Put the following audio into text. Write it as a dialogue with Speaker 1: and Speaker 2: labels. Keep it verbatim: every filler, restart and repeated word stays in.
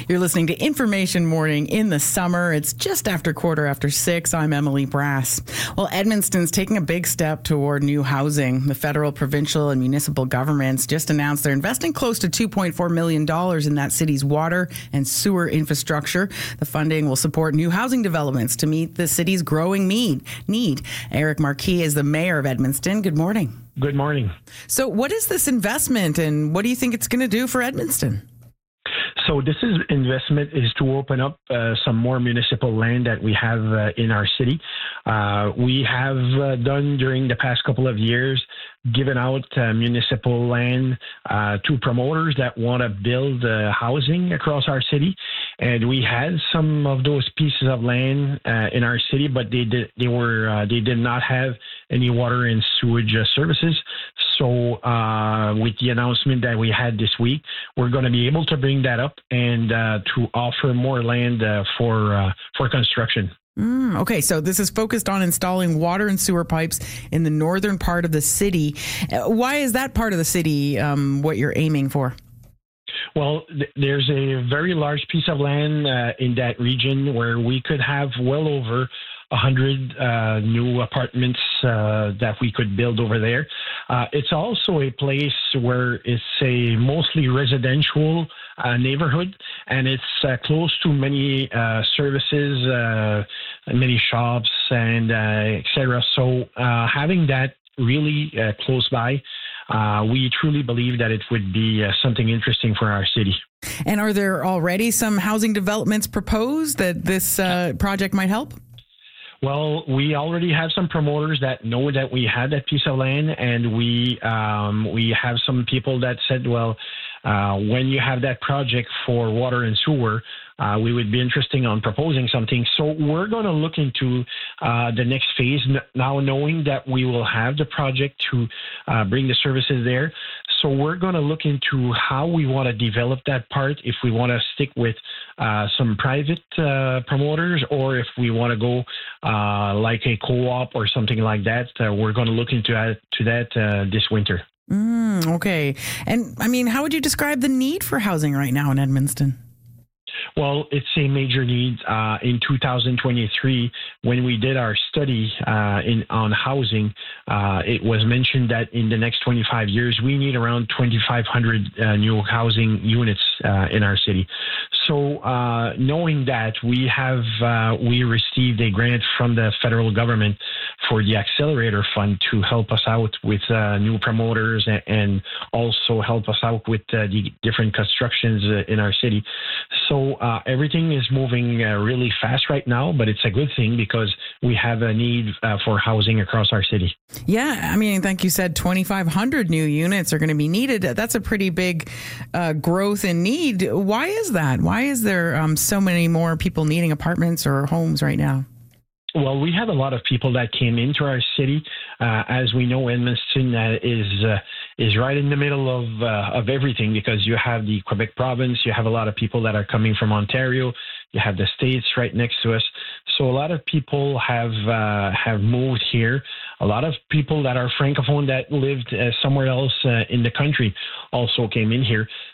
Speaker 1: You're listening to Information Morning in the summer. It's just after quarter after six. I'm Emily Brass. Well, Edmundston's taking a big step toward new housing. The federal, provincial, and municipal governments just announced they're investing close to two point four million dollars in that city's water and sewer infrastructure. The funding will support new housing developments to meet the city's growing need. Need. Eric Marquis is the mayor of Edmundston. Good morning.
Speaker 2: Good morning.
Speaker 1: So what is this investment and what do you think it's going to do for Edmundston?
Speaker 2: So this is investment is to open up uh, some more municipal land that we have uh, in our city. Uh, we have uh, done during the past couple of years, given out uh, municipal land uh, to promoters that want to build uh, housing across our city. And we had some of those pieces of land uh, in our city, but they did they were uh, they did not have any water and sewage uh, services. So uh, with the announcement that we had this week, we're going to be able to bring that up and uh, to offer more land uh, for uh, for construction.
Speaker 1: Mm, okay, so this is focused on installing water and sewer pipes in the northern part of the city. Uh, why is that part of the city um, what you're aiming for?
Speaker 2: Well, th- there's a very large piece of land uh, in that region where we could have well over one hundred uh, new apartments uh, that we could build over there. Uh, it's also a place where it's a mostly residential uh, neighborhood, and it's uh, close to many uh, services, uh, many shops, and uh, et cetera. So uh, having that really uh, close by, uh, we truly believe that it would be uh, something interesting for our city.
Speaker 1: And are there already some housing developments proposed that this uh, project might help?
Speaker 2: Well, we already have some promoters that know that we had that piece of land, and we um, we have some people that said, well, uh, when you have that project for water and sewer, uh, we would be interested on proposing something. So we're going to look into uh, the next phase now, knowing that we will have the project to uh, bring the services there. So we're going to look into how we want to develop that part, if we want to stick with uh, some private uh, promoters, or if we want to go uh, like a co-op or something like that. Uh, we're going to look into that, to that uh, this winter.
Speaker 1: Mm, okay. And I mean, how would you describe the need for housing right now in Edmundston?
Speaker 2: Well, it's a major need. Uh, in two thousand twenty-three, when we did our study uh, in on housing, uh, it was mentioned that in the next twenty-five years, we need around twenty-five hundred uh, new housing units uh, in our city. So uh, knowing that, we have uh, we received a grant from the federal government for the Accelerator Fund to help us out with uh, new promoters and, and also help us out with uh, the different constructions uh, in our city. So uh, everything is moving uh, really fast right now, but it's a good thing because we have a need uh, for housing across our city.
Speaker 1: Yeah, I mean, like you said, twenty-five hundred new units are going to be needed. That's a pretty big uh, growth in need. Why is that? Why is there um, so many more people needing apartments or homes right now?
Speaker 2: Well, we have a lot of people that came into our city. Uh, as we know, Edmundston uh, is uh, is right in the middle of uh, of everything, because you have the Quebec province, you have a lot of people that are coming from Ontario, you have the States right next to us. So a lot of people have uh, have moved here. A lot of people that are Francophone that lived uh, somewhere else uh, in the country also came in here.